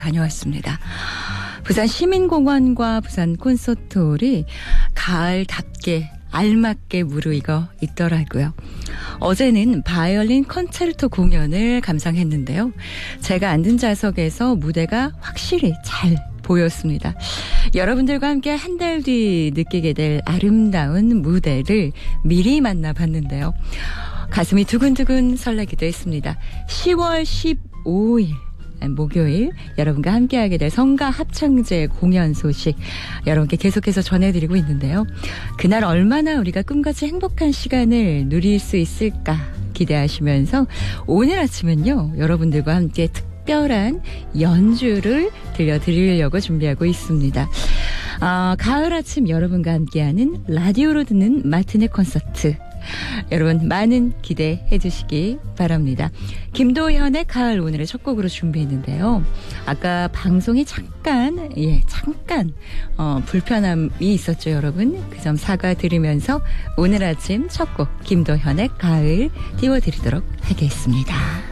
다녀왔습니다. 부산 시민공원과 부산 콘서트홀이 가을답게 알맞게 무르익어 있더라고요. 어제는 바이올린 컨체르토 공연을 감상했는데요. 제가 앉은 좌석에서 무대가 확실히 잘 보였습니다. 여러분들과 함께 한 달 뒤 느끼게 될 아름다운 무대를 미리 만나봤는데요. 가슴이 두근두근 설레기도 했습니다. 10월 15일 목요일 여러분과 함께하게 될 성가 합창제 공연 소식 여러분께 계속해서 전해드리고 있는데요. 그날 얼마나 우리가 꿈같이 행복한 시간을 누릴 수 있을까 기대하시면서 오늘 아침은요. 여러분들과 함께 특별한 연주를 들려드리려고 준비하고 있습니다. 가을 아침 여러분과 함께하는 라디오로 듣는 마트네 콘서트. 여러분 많은 기대해 주시기 바랍니다. 김도현의 가을 오늘의 첫 곡으로 준비했는데요. 아까 방송이 잠깐 불편함이 있었죠, 여러분. 그 점 사과드리면서 오늘 아침 첫 곡 김도현의 가을 띄워드리도록 하겠습니다.